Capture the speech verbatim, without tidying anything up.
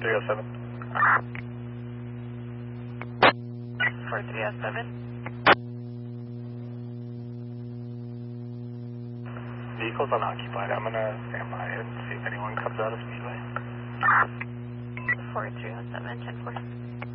three oh seven. four three oh seven. Vehicle's unoccupied. I'm going to stand by it and see if anyone comes out of Speedway. four three oh seven, ten four.